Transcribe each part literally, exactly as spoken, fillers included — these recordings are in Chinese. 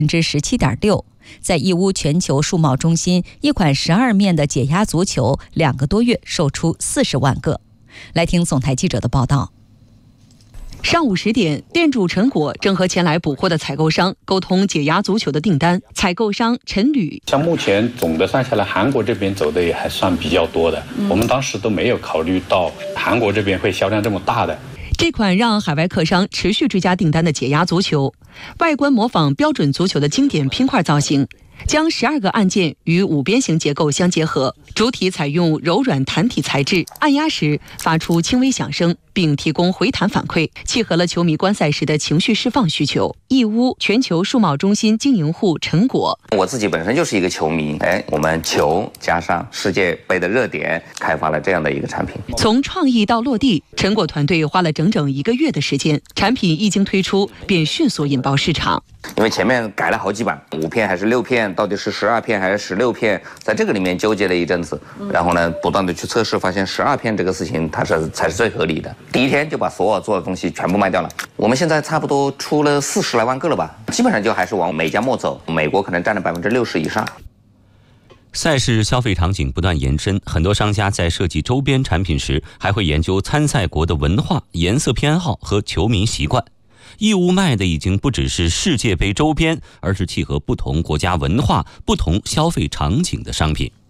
分之十七点六。在义乌全球数贸中心，一款十二面的解压足球，两个多月售出四十万个。来听总台记者的报道。 上午十点，店主陈果正和前来补货的采购商沟通解压足球的订单。采购商陈吕， 像目前总的算下来，韩国这边走的也还算比较多的，嗯、我们当时都没有考虑到韩国这边会销量这么大的。 这款让海外客商持续追加订单的解压足球，外观模仿标准足球的经典拼块造型，将十二个按键与五边形结构相结合，主体采用柔软弹体材质，按压时发出轻微响声，并提供回弹反馈，契合了球迷观赛时的情绪释放需求。义乌全球数贸中心经营户陈果， 我自己本身就是一个球迷，哎，我们球加上世界杯的热点，开发了这样的一个产品。 从创意到落地，陈果团队花了整整一个月的时间，产品一经推出便迅速引爆市场。 因为前面改了好几版，五片还是六片，到底是十二片还是十六片，在这个里面纠结了一阵子，然后呢，不断的去测试，发现十二片这个事情它是才是最合理的。第一天就把所有做的东西全部卖掉了。我们现在差不多出了四十来万个了吧，基本上就还是往美加墨走，美国可能占了百分之六十以上。 赛事消费场景不断延伸，很多商家在设计周边产品时，还会研究参赛国的文化、颜色偏好和球迷习惯。义乌卖的已经不只是世界杯周边，而是契合不同国家文化、不同消费场景的商品。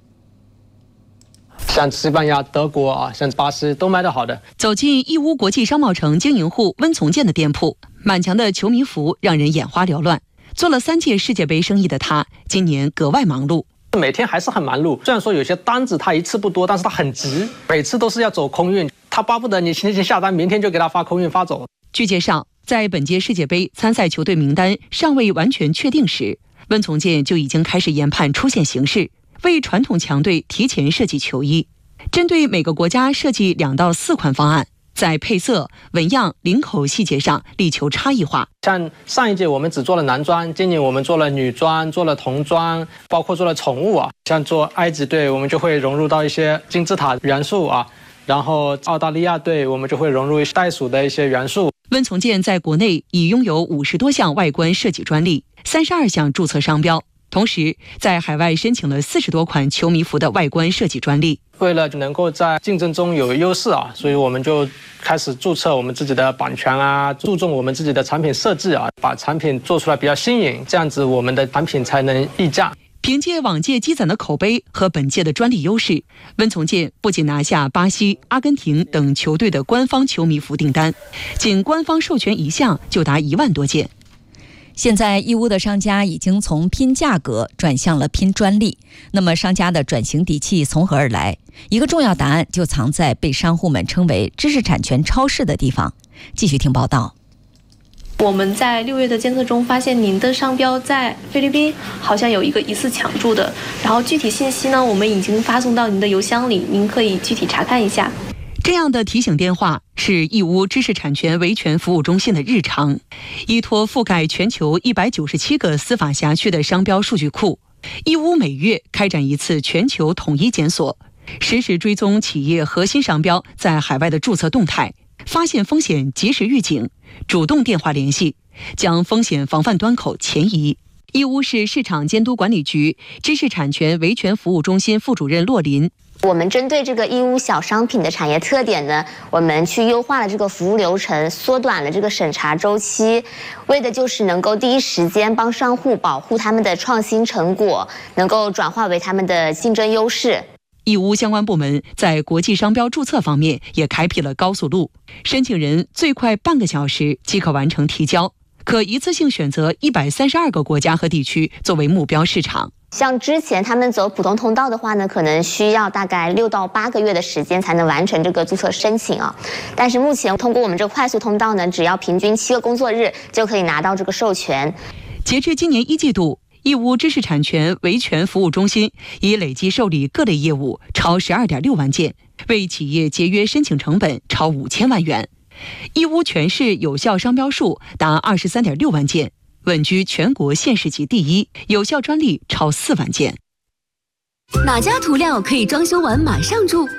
像西班牙、德国啊，像巴西都卖得好的。 走进义乌国际商贸城经营户温从建的店铺，满墙的球迷服让人眼花缭乱。做了三届世界杯生意的他，今年格外忙碌。 每天还是很忙碌，虽然说有些单子他一次不多，但是他很急，每次都是要走空运，他巴不得你星期下单，明天就给他发空运发走。 据介绍，在本届世界杯参赛球队名单尚未完全确定时，温从建就已经开始研判出线形势，为传统强队提前设计球衣，针对每个国家设计两到四款方案，在配色、纹样、领口细节上力求差异化。 像上一届我们只做了男装，今年我们做了女装，做了童装，包括做了宠物啊。像做埃及队，我们就会融入到一些金字塔元素啊，然后澳大利亚队，我们就会融入袋鼠的一些元素。 温从建在国内已拥有五十多项外观设计专利，三十二项注册商标，同时在海外申请了四十多款球迷服的外观设计专利。 为了能够在竞争中有优势啊，所以我们就开始注册我们自己的版权啊，注重我们自己的产品设计啊，把产品做出来比较新颖，这样子我们的产品才能溢价。 凭借往届积攒的口碑和本届的专利优势，温从建不仅拿下巴西、阿根廷等球队的官方球迷服订单，仅官方授权一项就达一万多件。 现在义乌的商家已经从拼价格转向了拼专利，那么商家的转型底气从何而来？一个重要答案就藏在被商户们称为知识产权超市的地方。继续听报道。 我们在六月的监测中发现，您的商标在菲律宾好像有一个疑似抢注的，然后具体信息呢，我们已经发送到您的邮箱里，您可以具体查看一下。 这样的提醒电话是义乌知识产权维权服务中心的日常，依托覆盖全球一百九十七个司法辖区的商标数据库，义乌每月开展一次全球统一检索，实时追踪企业核心商标在海外的注册动态，发现风险及时预警，主动电话联系，将风险防范端口前移。义乌市市场监督管理局知识产权维权服务中心副主任骆林， 我们针对这个义乌小商品的产业特点呢，我们去优化了这个服务流程，缩短了这个审查周期，为的就是能够第一时间帮商户保护他们的创新成果，能够转化为他们的竞争优势。 义乌相关部门在国际商标注册方面也开辟了高速路，申请人最快半个小时即可完成提交，可一次性选择一百三十二个国家和地区作为目标市场。 像之前他们走普通通道的话呢，可能需要大概六到八个月的时间才能完成这个注册申请啊。但是目前通过我们这个快速通道呢，只要平均七个工作日就可以拿到这个授权。 截至今年一季度，义乌知识产权维权服务中心已累计受理各类业务超十二点六万件，为企业节约申请成本超五千万元。义乌全市有效商标数达二十三点六万件，稳居全国县市级第一，有效专利超四万件。 哪家涂料可以装修完马上住？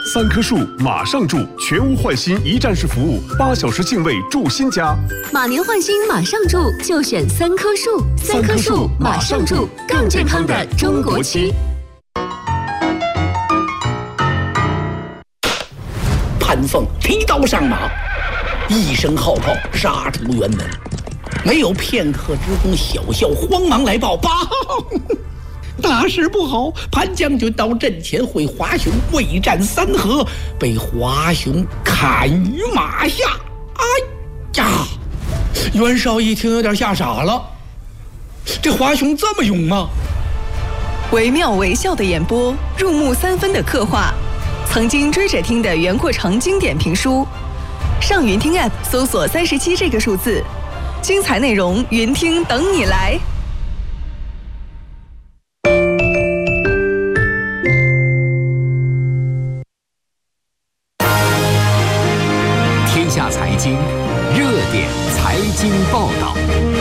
三棵树马上住，全屋换新一站式服务，八小时净位住新家。 马年换新马上住，就选三棵树。三棵树马上住，更健康的中国区。 潘凤提刀上马，一声号炮杀出辕门，没有片刻之功，小校慌忙来报：报，大事不好！潘将军到阵前会华雄未战三合，被华雄砍于马下。哎呀！袁绍一听有点吓傻了，这华雄这么勇吗？ 惟妙惟肖的演播，入木三分的刻画，曾经追着听的袁阔成经典评书。上云听 App 搜索三十七这个数字，精彩内容云听等你来。 天下财经热点财经报道。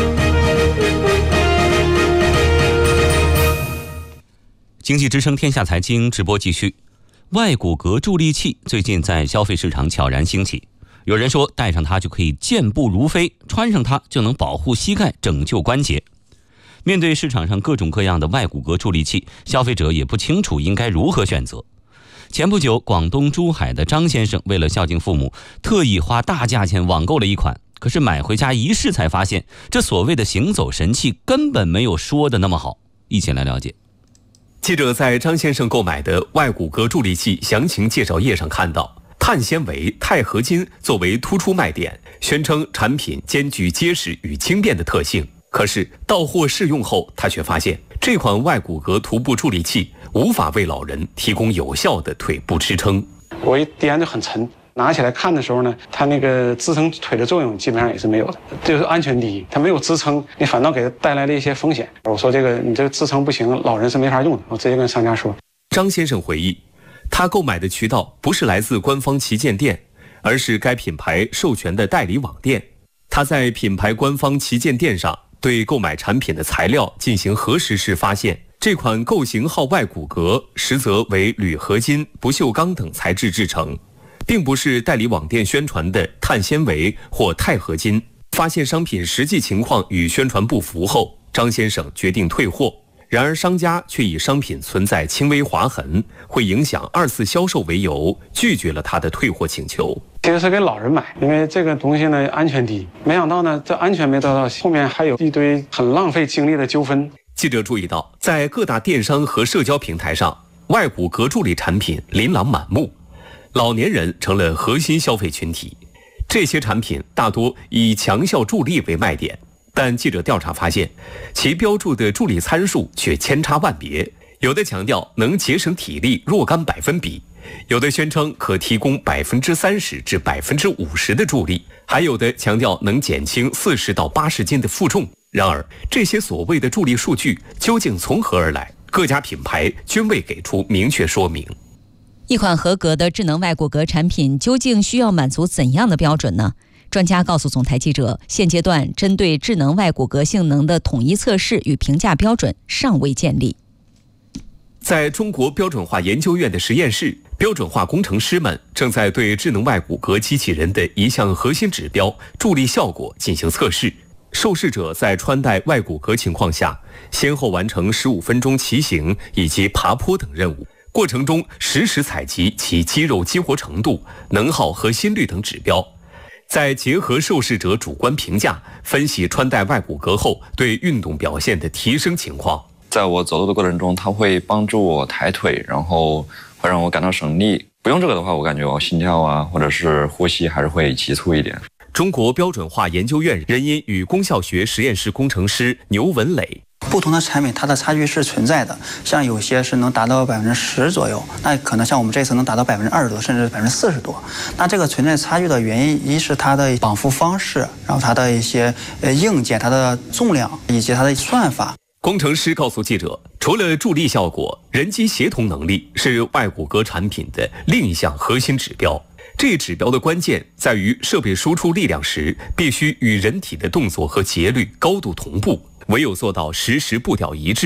经济之声天下财经直播继续。外骨骼助力器最近在消费市场悄然兴起，有人说戴上它就可以健步如飞，穿上它就能保护膝盖，拯救关节。面对市场上各种各样的外骨骼助力器，消费者也不清楚应该如何选择。前不久，广东珠海的张先生为了孝敬父母，特意花大价钱网购了一款，可是买回家一试才发现，这所谓的行走神器根本没有说的那么好。一起来了解。 记者在张先生购买的外骨骼助力器详情介绍页上看到，碳纤维、钛合金作为突出卖点，宣称产品兼具结实与轻便的特性。可是到货试用后，他却发现这款外骨骼徒步助力器无法为老人提供有效的腿部支撑。 我一掂就很沉，拿起来看的时候呢，它那个支撑腿的作用基本上也是没有的，这就是安全第一。它没有支撑，你反倒给它带来了一些风险。我说这个你这个支撑不行，老人是没法用的。我直接跟商家说。 张先生回忆，他购买的渠道不是来自官方旗舰店，而是该品牌授权的代理网店。他在品牌官方旗舰店上对购买产品的材料进行核实时发现，这款构型号外骨骼实则为铝合金、不锈钢等材质制成，并不是代理网店宣传的碳纤维或钛合金。发现商品实际情况与宣传不符后，张先生决定退货。然而商家却以商品存在轻微划痕，会影响二次销售为由，拒绝了他的退货请求。 其实是给老人买，因为这个东西呢安全第一。没想到呢，这安全没得到，后面还有一堆很浪费精力的纠纷。 记者注意到，在各大电商和社交平台上，外骨骼助力产品琳琅满目，老年人成了核心消费群体。这些产品大多以强效助力为卖点，但记者调查发现，其标注的助力参数却千差万别，有的强调能节省体力若干百分比，有的宣称可提供百分之三十至百分之五十的助力，还有的强调能减轻四十到八十斤的负重。然而，这些所谓的助力数据究竟从何而来？各家品牌均未给出明确说明。 一款合格的智能外骨骼产品究竟需要满足怎样的标准呢？专家告诉总台记者，现阶段针对智能外骨骼性能的统一测试与评价标准尚未建立。 在中国标准化研究院的实验室，标准化工程师们正在对智能外骨骼机器人的一项核心指标助力效果进行测试。受试者在穿戴外骨骼情况下，先后完成十五分钟骑行以及爬坡等任务，过程中实时采集其肌肉激活程度、能耗和心率等指标。再结合受试者主观评价，分析穿戴外骨骼后对运动表现的提升情况。 在我走路的过程中，它会帮助我抬腿，然后会让我感到省力。不用这个的话，我感觉我心跳啊，或者是呼吸还是会急促一点。 中国标准化研究院人因与功效学实验室工程师牛文磊， 不同的产品它的差距是存在的，像有些是能达到百分之十左右，那可能像我们这次能达到百分之二十多，甚至百分之四十多。那这个存在差距的原因，一是它的绑缚方式，然后它的一些呃硬件、它的重量以及它的算法。 工程师告诉记者，除了助力效果，人机协同能力是外骨骼产品的另一项核心指标。这一指标的关键在于设备输出力量时必须与人体的动作和节律高度同步，唯有做到实时步调一致，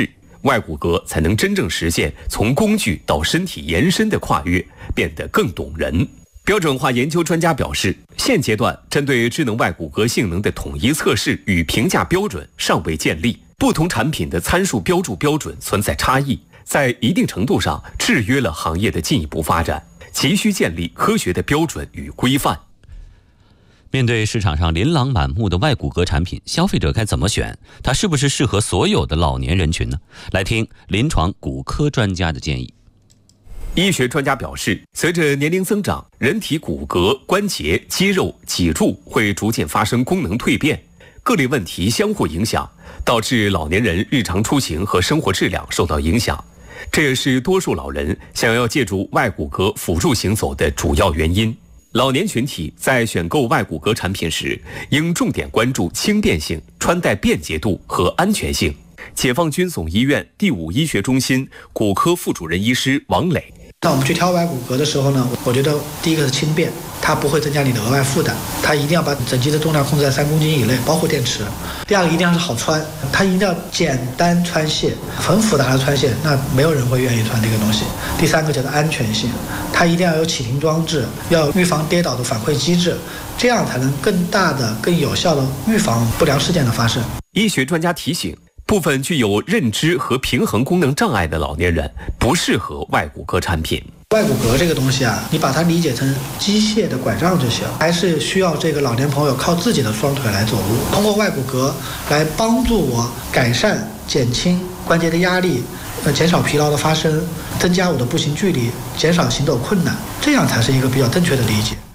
外骨骼才能真正实现从工具到身体延伸的跨越，变得更懂人。标准化研究专家表示，现阶段针对智能外骨骼性能的统一测试与评价标准尚未建立，不同产品的参数标注标准存在差异，在一定程度上制约了行业的进一步发展，急需建立科学的标准与规范。 面对市场上琳琅满目的外骨骼产品，消费者该怎么选？它是不是适合所有的老年人群呢？来听临床骨科专家的建议。 医学专家表示，随着年龄增长，人体骨骼、关节、肌肉、脊柱会逐渐发生功能蜕变，各类问题相互影响，导致老年人日常出行和生活质量受到影响。这也是多数老人想要借助外骨骼辅助行走的主要原因。老年群体在选购外骨骼产品时，应重点关注轻便性、穿戴便捷度和安全性。解放军总医院第五医学中心骨科副主任医师王磊。 当我们去挑外骨骼的时候呢，我觉得第一个是轻便，它不会增加你的额外负担，它一定要把整机的重量控制在三公斤以内，包括电池。第二个一定要是好穿，它一定要简单穿卸，很复杂的穿卸，那没有人会愿意穿这个东西。第三个叫做安全性，它一定要有启停装置，要预防跌倒的反馈机制，这样才能更大的、更有效的预防不良事件的发生。 医学专家提醒，部分具有认知和平衡功能障碍的老年人不适合外骨骼产品。 外骨骼这个东西啊，你把它理解成机械的拐杖就行，还是需要这个老年朋友靠自己的双腿来走路，通过外骨骼来帮助我改善、减轻关节的压力，呃，减少疲劳的发生，增加我的步行距离，减少行走困难，这样才是一个比较正确的理解。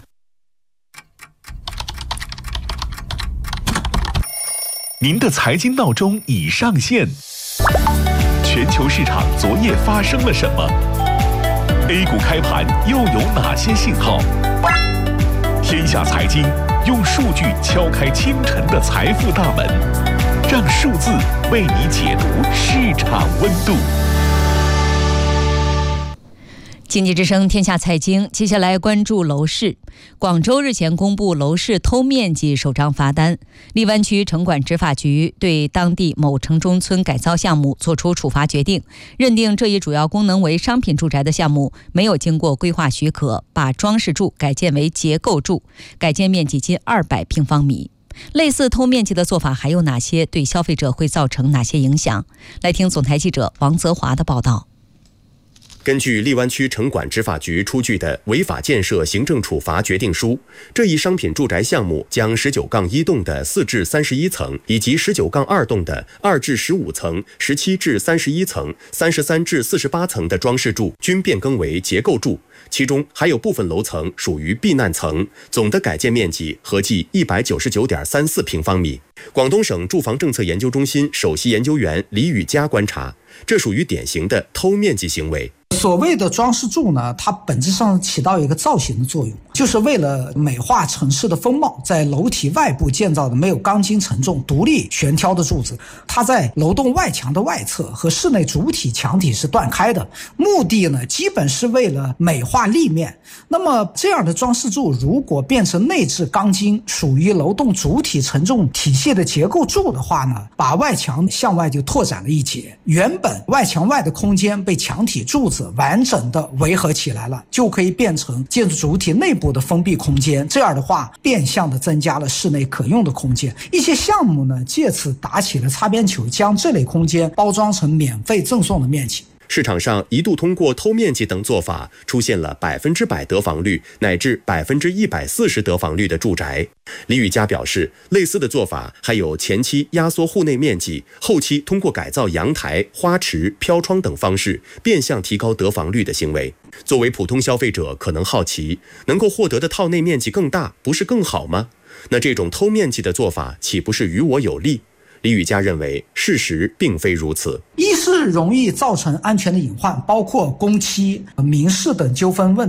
您的财经闹钟已上线。全球市场昨夜发生了什么 ？A 股开盘又有哪些信号？天下财经用数据敲开清晨的财富大门，让数字为你解读市场温度。 经济之声天下财经，接下来关注楼市。广州日前公布楼市偷面积首张罚单，荔湾区城管执法局对当地某城中村改造项目作出处罚决定，认定这一主要功能为商品住宅的项目没有经过规划许可，把装饰住改建为结构住，改建面积近二百平方米。类似偷面积的做法还有哪些？对消费者会造成哪些影响？来听总台记者王泽华的报道。 根据荔湾区城管执法局出具的违法建设行政处罚决定书，这一商品住宅项目将十九杠一栋的四至三十一层以及十九杠二栋的二至十五层、十七至三十一层、三十三至四十八层的装饰住均变更为结构住，其中还有部分楼层属于避难层，总的改建面积合计一百九十九点三四平方米。广东省住房政策研究中心首席研究员李宇佳观察，这属于典型的偷面积行为。 所谓的装饰柱呢，它本质上起到一个造型的作用，就是为了美化城市的风貌，在楼体外部建造的没有钢筋承重、独立悬挑的柱子，它在楼栋外墙的外侧和室内主体墙体是断开的，目的呢，基本是为了美化立面。那么这样的装饰柱如果变成内置钢筋，属于楼栋主体承重体系的结构柱的话呢，把外墙向外就拓展了一截，原本外墙外的空间被墙体柱子完整的围合起来了，就可以变成建筑主体内部的封闭空间。这样的话，变相的增加了室内可用的空间。一些项目呢，借此打起了擦边球，将这类空间包装成免费赠送的面积。 市场上一度通过偷面积等做法出现了百分之百得房率乃至百分之一百四十得房率的住宅。李宇佳表示，类似的做法还有前期压缩户内面积，后期通过改造阳台、花池、飘窗等方式变相提高得房率的行为。作为普通消费者可能好奇，能够获得的套内面积更大，不是更好吗？那这种偷面积的做法岂不是于我有利？李宇佳认为，事实并非如此。 一是容易造成安全的隐患，包括工期、民事等纠纷问题。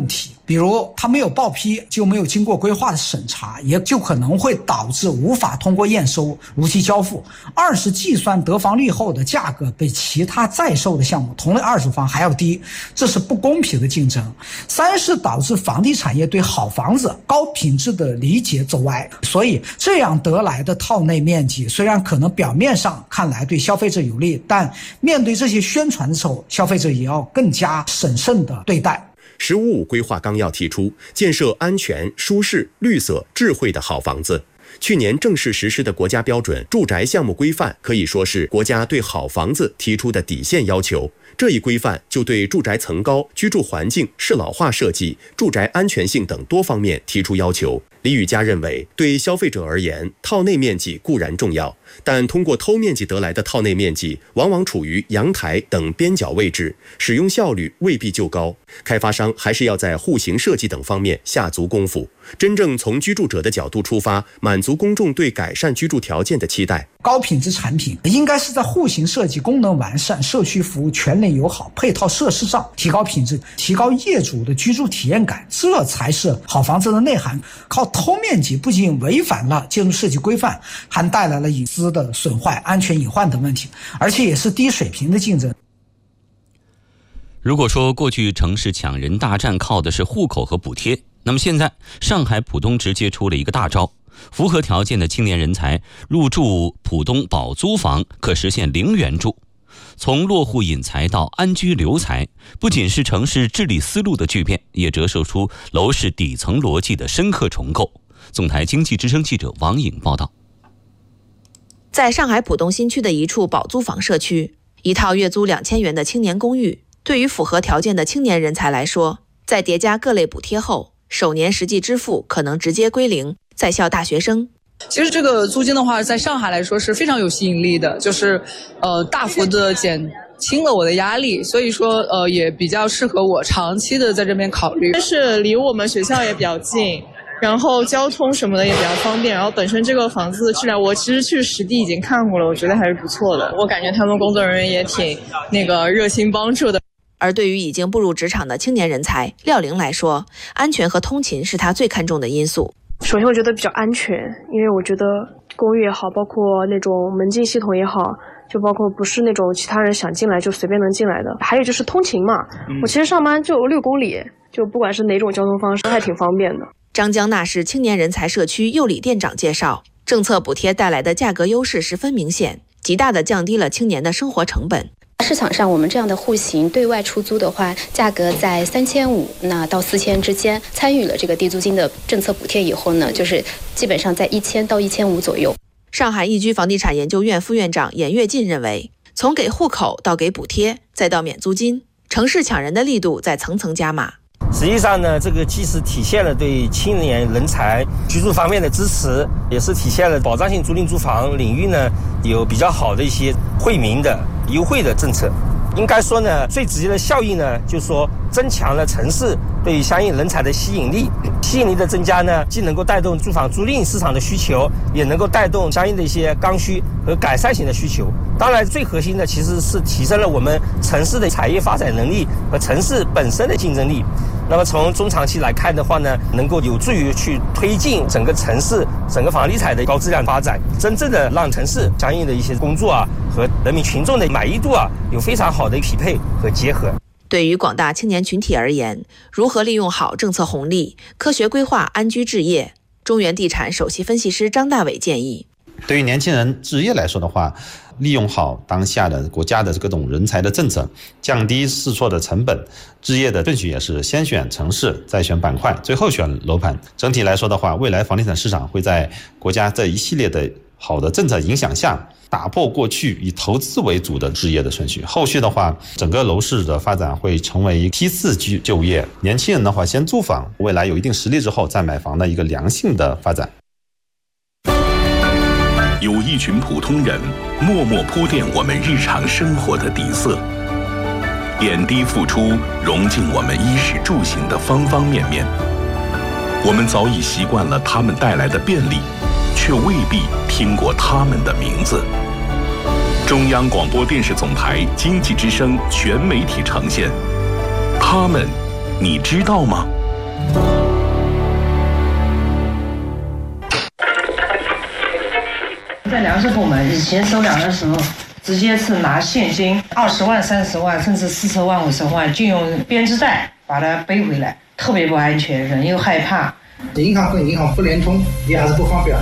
比如它没有报批，就没有经过规划的审查，也就可能会导致无法通过验收、如期交付。二是计算得房率后的价格比其他在售的项目同类二手房还要低，这是不公平的竞争。三是导致房地产业对好房子、高品质的理解走歪，所以这样得来的套内面积虽然可能表面上看来对消费者有利，但面对这些宣传的时候，消费者也要更加审慎的对待。 十五五规划纲要提出，建设安全、舒适、绿色、智慧的好房子。去年正式实施的国家标准住宅项目规范，可以说是国家对好房子提出的底线要求。这一规范就对住宅层高、居住环境、适老化设计、住宅安全性等多方面提出要求。李宇佳认为，对消费者而言，套内面积固然重要，但通过偷面积得来的套内面积，往往处于阳台等边角位置，使用效率未必就高。开发商还是要在户型设计等方面下足功夫，真正从居住者的角度出发，满足公众对改善居住条件的期待。 高品质产品应该是在户型设计、功能完善、社区服务全面友好、配套设施上提高品质，提高业主的居住体验感，这才是好房子的内涵。靠偷面积不仅违反了建筑设计规范，还带来了隐私的损坏、安全隐患等问题，而且也是低水平的竞争。 如果说过去城市抢人大战靠的是户口和补贴，那么现在上海浦东直接出了一个大招，符合条件的青年人才入住浦东保租房可实现零援助。从落户引才到安居留才，不仅是城市治理思路的巨变，也折射出楼市底层逻辑的深刻重构。总台经济之声记者王颖报道。 在上海浦东新区的一处保租房社区，一套月租两千元的青年公寓，对于符合条件的青年人才来说，在叠加各类补贴后，首年实际支付可能直接归零。在校大学生其实这个租金的话，在上海来说是非常有吸引力的，就是呃大幅的减轻了我的压力，所以说呃也比较适合我长期的在这边考虑。 但是离我们学校也比较近，然后交通什么的也比较方便，然后本身这个房子的质量，我其实去实地已经看过了，我觉得还是不错的。我感觉他们工作人员也挺那个热心帮助的。 而对于已经步入职场的青年人才廖玲来说，安全和通勤是他最看重的因素。 首先我觉得比较安全，因为我觉得公寓也好，包括那种门禁系统也好，就包括不是那种其他人想进来就随便能进来的。还有就是通勤嘛，嗯、我其实上班就六公里，就不管是哪种交通方式还挺方便的。 张江那市青年人才社区佑里店长介绍，政策补贴带来的价格优势十分明显，极大地降低了青年的生活成本。 市场上我们这样的户型对外出租的话，价格在三千五那到四千之间。参与了这个低租金的政策补贴以后呢，就是基本上在一千到一千五左右。 上海易居房地产研究院副院长严跃进认为，从给户口到给补贴，再到免租金，城市抢人的力度在层层加码。 实际上呢，这个既是体现了对青年人才居住方面的支持，也是体现了保障性租赁住房领域呢有比较好的一些惠民的优惠的政策。应该说呢，最直接的效益呢，就是说增强了城市对于相应人才的吸引力。吸引力的增加呢，既能够带动住房租赁市场的需求，也能够带动相应的一些刚需和改善型的需求。当然，最核心的其实是提升了我们城市的产业发展能力和城市本身的竞争力。那么从中长期来看的话呢，能够有助于去推进整个城市、整个房地产的高质量发展，真正的让城市相应的一些工作啊和人民群众的满意度啊有非常好的匹配和结合。 对于广大青年群体而言，如何利用好政策红利，科学规划安居置业，中原地产首席分析师张大伟建议， 对于年轻人置业来说的话，利用好当下的国家的各种人才的政策，降低试错的成本，置业的顺序也是先选城市，再选板块，最后选楼盘。整体来说的话，未来房地产市场会在国家这一系列的好的政策影响下，打破过去以投资为主的置业的顺序。后续的话，整个楼市的发展会成为批次就业，年轻人的话先租房，未来有一定实力之后再买房的一个良性的发展。 有一群普通人默默铺垫我们日常生活的底色，点滴付出融进我们衣食住行的方方面面。我们早已习惯了他们带来的便利，却未必听过他们的名字。中央广播电视总台经济之声全媒体呈现，他们你知道吗？ 在粮食部门以前收粮的时候，直接是拿现金二十万、三十万，甚至四十万、五十万，就用编织袋把它背回来，特别不安全，人又害怕。 银行跟银行不联通，也还是不方便。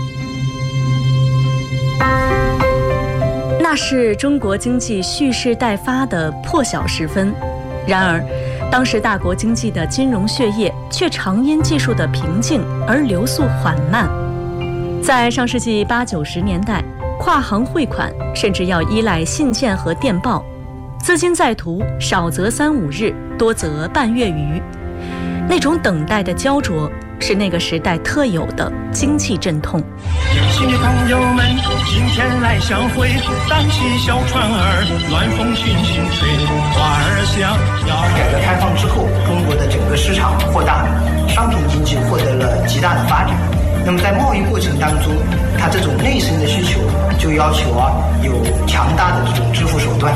那是中国经济蓄势待发的破晓时分，然而，当时大国经济的金融血液却常因技术的瓶颈而流速缓慢。在上世纪八九十年代，跨行汇款甚至要依赖信件和电报，资金在途，少则三五日，多则半月余。那种等待的焦灼，是那个时代特有的经济阵痛。 亲戚朋友们，今天来相会，荡起小船儿，暖风轻轻吹，花儿香。 改革开放之后，中国的整个市场扩大了，商品经济获得了极大的发展。那么在贸易过程当中，它这种内生的需求就要求啊有强大的这种支付手段。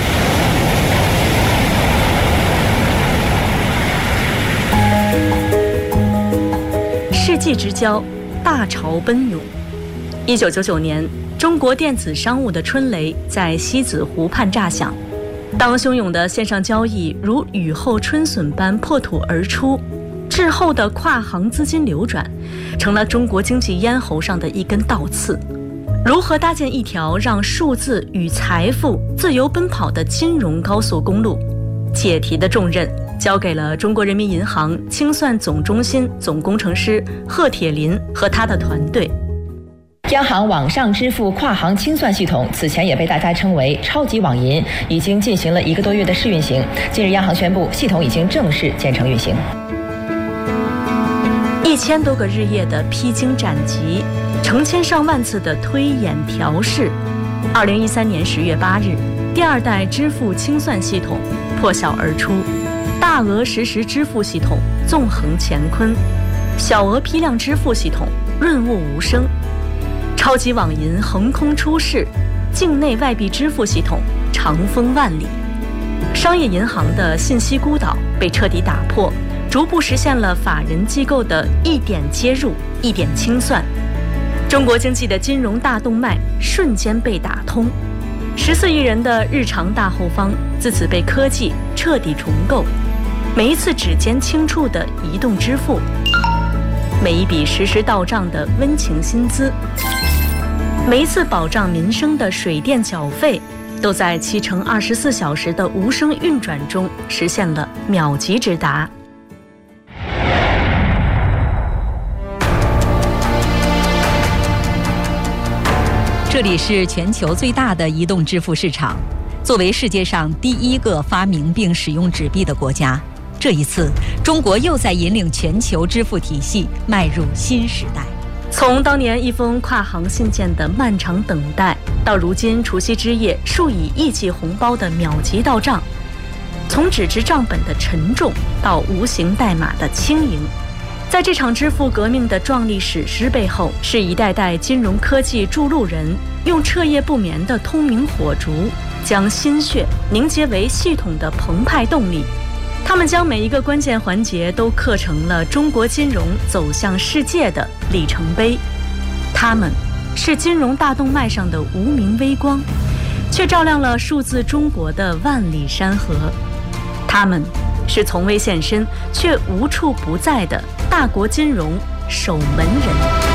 世纪之交，大潮奔涌。一九九九年，中国电子商务的春雷在西子湖畔炸响。当汹涌的线上交易如雨后春笋般破土而出，滞后的跨行资金流转，成了中国经济咽喉上的一根倒刺。如何搭建一条让数字与财富自由奔跑的金融高速公路？解题的重任交给了中国人民银行清算总中心总工程师贺铁林和他的团队。 央行网上支付跨行清算系统此前也被大家称为超级网银，已经进行了一个多月的试运行。近日央行宣布，系统已经正式建成运行。 一千多个日夜的披荆斩棘，成千上万次的推演调试。二零一三年十月八日，第二代支付清算系统破晓而出，大额实时支付系统纵横乾坤，小额批量支付系统润物无声，超级网银横空出世，境内外币支付系统长风万里，商业银行的信息孤岛被彻底打破，逐步实现了法人机构的一点接入、一点清算。中国经济的金融大动脉瞬间被打通，十四亿人的日常大后方自此被科技彻底重构。每一次指尖轻触的移动支付，每一笔实时到账的温情薪资，每一次保障民生的水电缴费，都在七乘二十四小时的无声运转中实现了秒级直达。 这里是全球最大的移动支付市场。作为世界上第一个发明并使用纸币的国家，这一次中国又在引领全球支付体系迈入新时代。 从当年一封跨行信件的漫长等待，到如今除夕之夜数以亿计红包的秒级到账，从纸质账本的沉重到无形代码的轻盈，在这场支付革命的壮丽史诗背后，是一代代金融科技筑路人用彻夜不眠的通明火烛，将心血凝结为系统的澎湃动力。他们将每一个关键环节都刻成了中国金融走向世界的里程碑。他们是金融大动脉上的无名微光，却照亮了数字中国的万里山河。他们是从未现身却无处不在的大国金融守门人。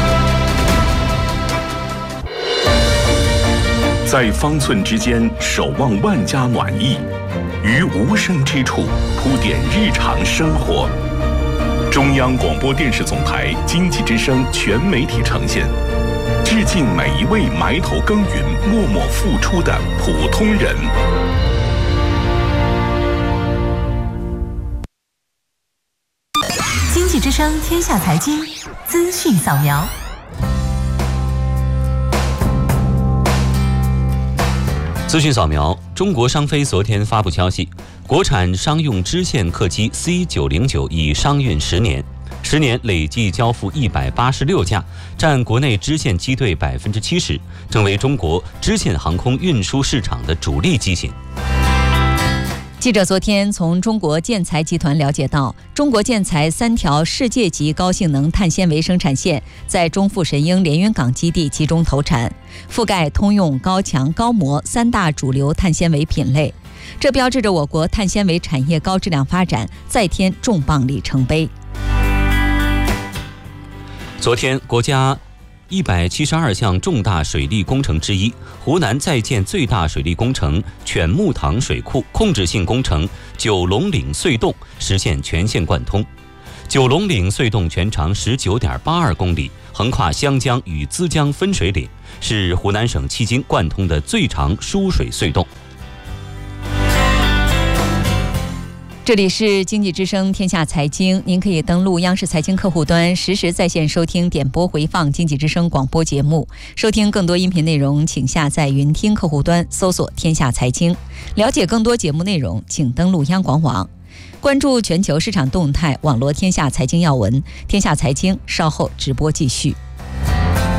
在方寸之间守望万家暖意，于无声之处铺点日常生活。中央广播电视总台经济之声全媒体呈现，致敬每一位埋头耕耘、默默付出的普通人。 经济之声天下财经资讯扫描。 资讯扫描：中国商飞昨天发布消息，国产商用支线客机 C 九零九已商运十年，十年累计交付一百八十六架，占国内支线机队百分之七十，成为中国支线航空运输市场的主力机型。 记者昨天从中国建材集团了解到，中国建材三条世界级高性能碳纤维生产线在中富神鹰连云港基地集中投产，覆盖通用、高强、高模三大主流碳纤维品类。这标志着我国碳纤维产业高质量发展再添重磅里程碑。 昨天，国家一百七十二项重大水利工程之一，湖南在建最大水利工程犬木塘水库控制性工程九龙岭隧洞实现全线贯通。九龙岭隧洞全长 十九点八二公里，横跨湘江与资江分水岭，是湖南省迄今贯通的最长输水隧洞。 这里是经济之声天下财经，您可以登录央视财经客户端实时在线收听点播回放经济之声广播节目，收听更多音频内容请下载云听客户端搜索天下财经。了解更多节目内容请登录央广网。关注全球市场动态，网罗天下财经要闻。天下财经稍后直播继续。